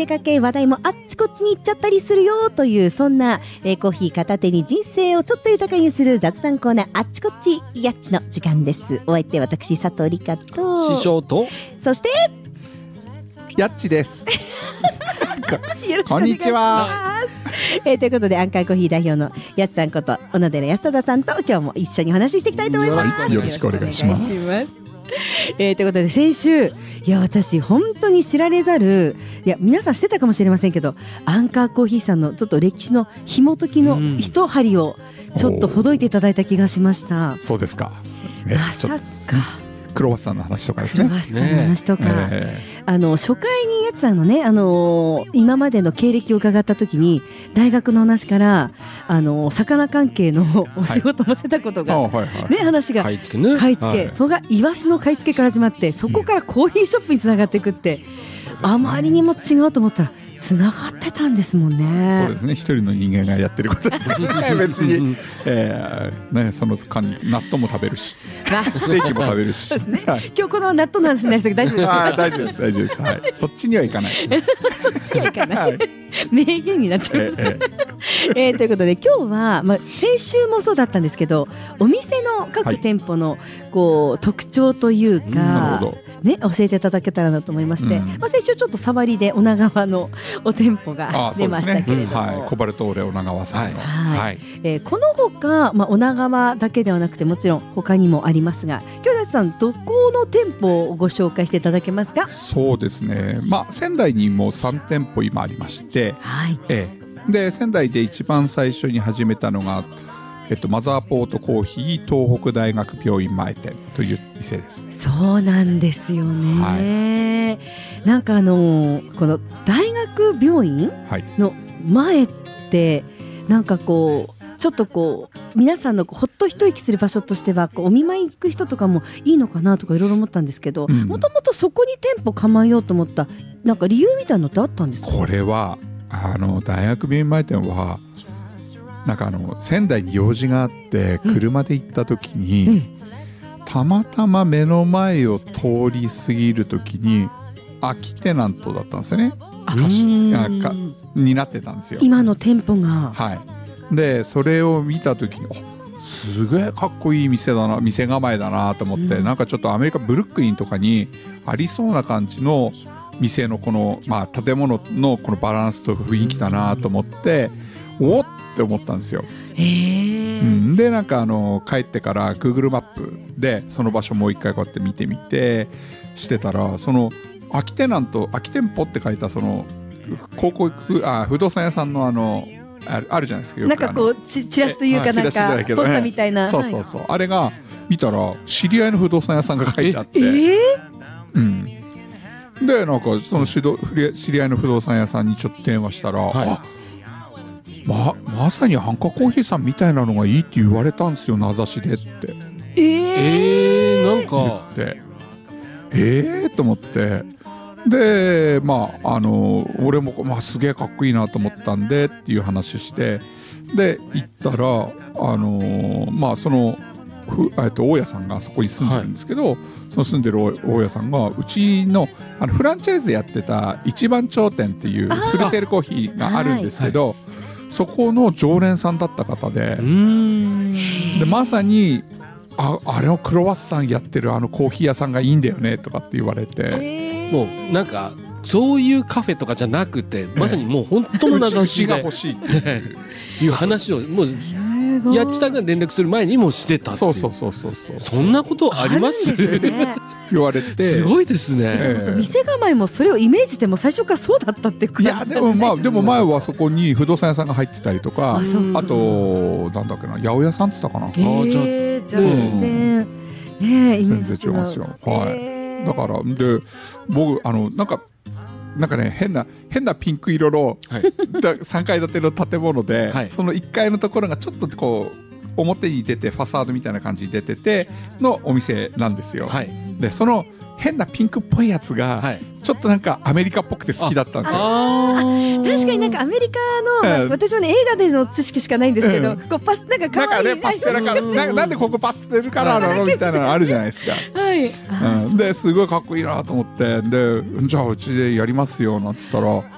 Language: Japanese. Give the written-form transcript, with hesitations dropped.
出かけ、話題もあっちこっちに行っちゃったりするよという、そんな、コーヒー片手に人生をちょっと豊かにする雑談コーナー、あっちこっちやっちの時間です。お相手私佐藤理香と師匠とそしてやっちですよろしくお願いします。 こんにちは。 ということでアンカーコーヒー代表のやつさんこと小野寺安忠さんと今日も一緒にお話ししていきたいと思います。 よろしくお願いします。 ということで先週、いや私本当に知られざる、いや皆さん知ってたかもしれませんけど、アンカーコーヒーさんのちょっと歴史の紐解きの一針をちょっとほどいていただいた気がしました。そうですか、 まさかクロワッサンの話とかですね。 クロワッサンの話とか、初回にやつさんのね、今までの経歴を伺った時に大学の話から魚関係のお仕事もしてたことが、話が買い付けね、 買い付け、それがイワシの買い付けから始まって、そこからコーヒーショップにつながっていくって、あまりにも違うと思ったらつながってたんですもんね。 そうですね、一人の人間がやってることですからね別に、その間に納豆も食べるしステーキも食べるしそうですね、今日この納豆の話になりそうけど大丈夫ですか？ 大丈夫です大丈夫です、そっちにはいかないそっちにはいかない、名言になっちゃいます、ということで今日は、先週もそうだったんですけど、お店の各店舗の、特徴というか、ね、教えていただけたらなと思いまして、先週ちょっと触りで女川のお店舗が出ましたけれども、 コバルトーレ女川さんの、 このほか、女川だけではなくてもちろん他にもありますが、今日さんどこの店舗をご紹介していただけますか？ そうですね、仙台にも3店舗今ありまして、で仙台で一番最初に始めたのがマザーポートコーヒー東北大学病院前店という店です。 そうなんですよね、なんかこの大学病院の前って、なんかちょっと皆さんのほっと一息する場所としてはお見舞い行く人とかもいいのかなとかいろいろ思ったんですけど、もともとそこに店舗構えようと思ったなんか理由みたいなのってあったんですか？ これは大学病院前店はなんか仙台に用事があって車で行った時に、たまたま目の前を通り過ぎる時に空きテナントだったんですよね。になってたんですよ、 今の店舗が。 でそれを見た時にすげえかっこいい店構えだなと思って、なんかちょっとアメリカブルックリンとかにありそうな感じの店のこの、建物のこのバランスと雰囲気だなと思って、おっって思ったんですよ。でなんか帰ってから Google マップでその場所もう一回こうやって見てみてしてたら、その空き店舗って書いたその広告不動産屋さんのあるじゃないですか、よくなんかチラシというか、なんかポスターみたいな、 そうあれが見たら知り合いの不動産屋さんが書いてあって、でなんかその知り合いの不動産屋さんにちょっと電話したら、まさにアンカーコーヒーさんみたいなのがいいって言われたんですよ、名指しでって。 なんか言ってと思って、で俺も、すげえかっこいいなと思ったんでっていう話して、で行ったらその大家さんがそこに住んでるんですけど、その住んでる大家さんがうちのフランチャイズやってた一番頂点っていうフルセールコーヒーがあるんですけど、そこの常連さんだった方で、まさにあれをクロワッサンやってるコーヒー屋さんがいいんだよねとかって言われて、 もうなんかそういうカフェとかじゃなくて、まさにもう本当の名指しでうちが欲しいっていう話をもうやっちさんが連絡する前にもしてたっていう。そうそんなことあります？ 言われてすごいですね。 店構えもそれをイメージしても最初からそうだったってことですね。 いやでも前はそこに不動産屋さんが入ってたりとか、あとなんだっけな、八百屋さんって言ったかな。 じゃあ全然イメージ全然違いますよ。だからで僕なんかね変なピンク色の3階建ての建物で、その1階のところがちょっと表に出てファサードみたいな感じに出ててのお店なんですよ。でその変なピンクっぽいやつが、ちょっとなんかアメリカっぽくて好きだったんですよ。 確かになんかアメリカの、私もね映画での知識しかないんですけど、なんか可愛いパステルカラーなんでここパステルカラーなのみたいなのあるじゃないですか。ですごいかっこいいなと思って、でじゃあうちでやりますよなんつったら、